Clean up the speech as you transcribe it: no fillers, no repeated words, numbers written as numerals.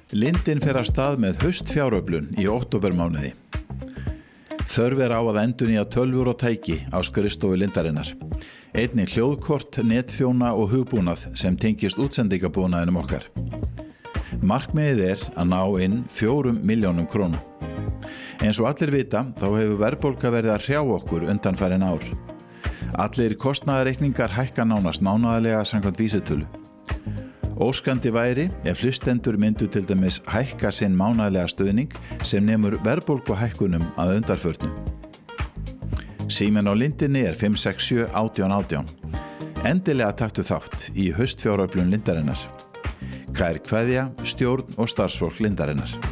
Lindin fer af stað með haustfjáröflun í októbermánuði. Þörf á að endurnýja tölvur og tæki á skrifstofu Lindarinnar. Einnig hljóðkort, netþjóna og hugbúnað sem tengist útsendingabúnaðinum okkar. Markmiðið að ná inn 4 milljónum krónum. Eins og allir vita, þá hefur verðbólga verið að hrjá okkur undanfarin ár. Allir kostnaðarreikningar hækka nánast mánaðarlega samkvæmt vísitölu. Óskandi væri ef hlustendur myndu til dæmis hækka sinn mánaðarlega stuðning sem nemur verðbólguhækkunum að undanförnu. Síminn á Lindinni 567 18 18. Endilega taktu þátt í haustfjáröflun Lindarinnar. Kær kveðja, stjórn og starfsfólk Lindarinnar.